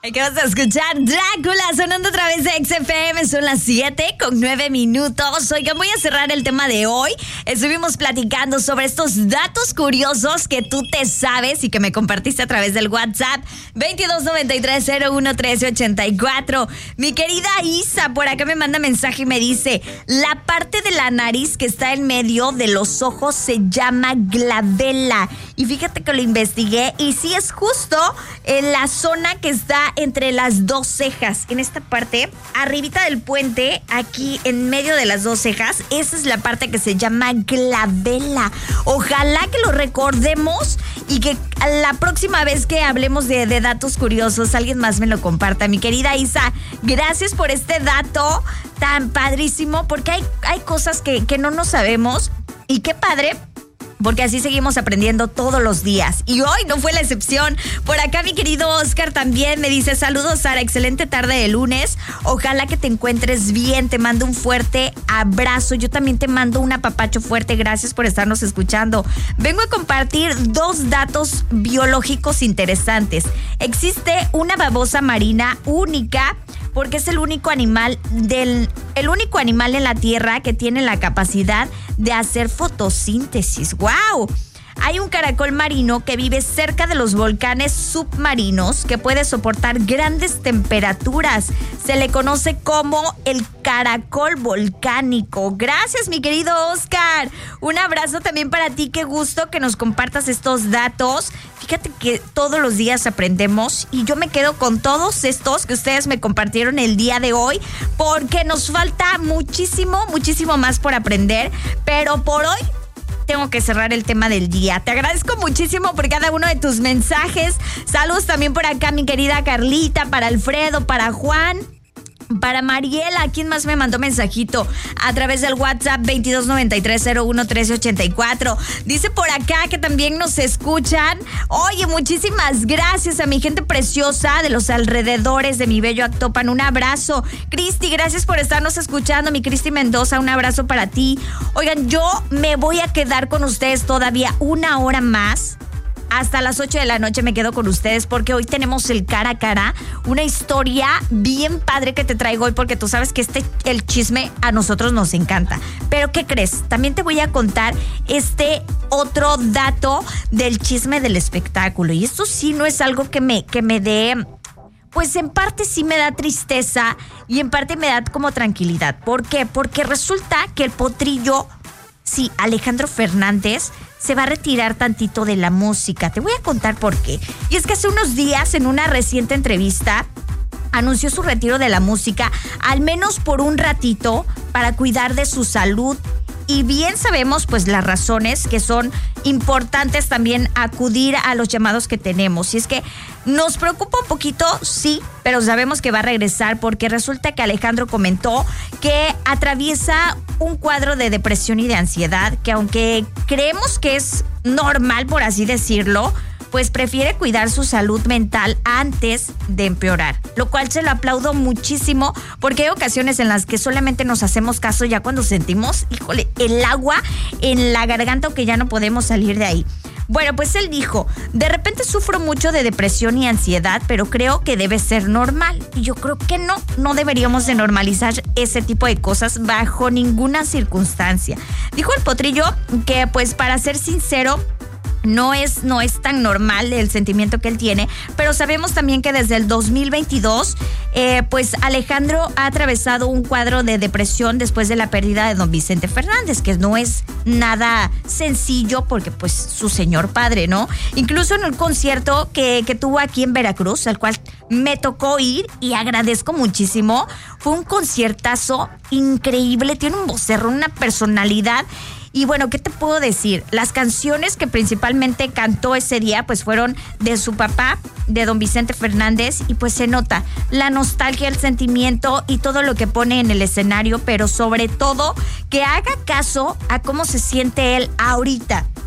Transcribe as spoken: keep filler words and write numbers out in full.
¿Qué vas a escuchar? Drácula sonando a través de X F M. Son las siete con nueve minutos. Oigan, voy a cerrar el tema de hoy. Estuvimos platicando sobre estos datos curiosos que tú te sabes y que me compartiste a través del WhatsApp veintidós noventa y tres cero uno trece ochenta y cuatro. Mi querida Isa por acá me manda mensaje y me dice: la parte de la nariz que está en medio de los ojos se llama glabela. Y fíjate que lo investigué y sí es justo en la zona que está entre las dos cejas, en esta parte, arribita del puente, aquí en medio de las dos cejas. Esa es la parte que se llama glabela. Ojalá que lo recordemos y que la próxima vez que hablemos de, de datos curiosos, alguien más me lo comparta. Mi querida Isa, gracias por este dato tan padrísimo, porque hay, hay cosas que, que no nos sabemos y qué padre, porque así seguimos aprendiendo todos los días. Y hoy no fue la excepción. Por acá mi querido Oscar también me dice: saludos, Sara, excelente tarde de lunes. Ojalá que te encuentres bien. Te mando un fuerte abrazo. Yo también te mando un apapacho fuerte. Gracias por estarnos escuchando. Vengo a compartir dos datos biológicos interesantes. Existe una babosa marina única, porque es el único animal del, el único animal en la Tierra que tiene la capacidad de hacer fotosíntesis. ¡Wow! Hay un caracol marino que vive cerca de los volcanes submarinos que puede soportar grandes temperaturas. Se le conoce como el caracol volcánico. Gracias, mi querido Oscar. Un abrazo también para ti. Qué gusto que nos compartas estos datos. Fíjate que todos los días aprendemos y yo me quedo con todos estos que ustedes me compartieron el día de hoy, porque nos falta muchísimo, muchísimo más por aprender. Pero por hoy tengo que cerrar el tema del día. Te agradezco muchísimo por cada uno de tus mensajes. Saludos también por acá, mi querida Carlita, para Alfredo, para Juan, para Mariela. ¿Quién más me mandó mensajito? A través del WhatsApp veintidós noventa y tres cero uno trece ochenta y cuatro. Dice por acá que también nos escuchan. Oye, muchísimas gracias a mi gente preciosa de los alrededores de mi bello Actopan. Un abrazo. Cristi, gracias por estarnos escuchando. Mi Cristi Mendoza, un abrazo para ti. Oigan, yo me voy a quedar con ustedes todavía una hora más. Hasta las ocho de la noche me quedo con ustedes, porque hoy tenemos el cara a cara, una historia bien padre que te traigo hoy, porque tú sabes que este, el chisme a nosotros nos encanta. Pero ¿qué crees? También te voy a contar este otro dato del chisme del espectáculo. Y esto sí no es algo que me, que me dé, pues en parte sí me da tristeza y en parte me da como tranquilidad. ¿Por qué? Porque resulta que el potrillo, sí, Alejandro Fernández, se va a retirar tantito de la música. Te voy a contar por qué. Y es que hace unos días, en una reciente entrevista, anunció su retiro de la música, al menos por un ratito, para cuidar de su salud. Y bien sabemos, pues, las razones que son importantes también acudir a los llamados que tenemos. Y es que nos preocupa un poquito, sí, pero sabemos que va a regresar, porque resulta que Alejandro comentó que atraviesa un cuadro de depresión y de ansiedad, que aunque creemos que es normal, por así decirlo, pues prefiere cuidar su salud mental antes de empeorar, lo cual se lo aplaudo muchísimo, porque hay ocasiones en las que solamente nos hacemos caso ya cuando sentimos, híjole, el agua en la garganta o que ya no podemos salir de ahí. Bueno, pues él dijo: de repente sufro mucho de depresión y ansiedad, pero creo que debe ser normal. Y yo creo que no, no deberíamos de normalizar ese tipo de cosas bajo ninguna circunstancia. Dijo el potrillo que, pues, para ser sincero, No es, no es tan normal el sentimiento que él tiene, pero sabemos también que desde el dos mil veintidós, eh, pues Alejandro ha atravesado un cuadro de depresión después de la pérdida de don Vicente Fernández, que no es nada sencillo, porque pues su señor padre, ¿no? Incluso en un concierto que, que tuvo aquí en Veracruz, al cual me tocó ir y agradezco muchísimo, fue un conciertazo increíble, tiene un vocerrón, una personalidad. Y bueno, ¿qué te puedo decir? Las canciones que principalmente cantó ese día, pues fueron de su papá, de don Vicente Fernández, y pues se nota la nostalgia, el sentimiento y todo lo que pone en el escenario, pero sobre todo que haga caso a cómo se siente él ahorita.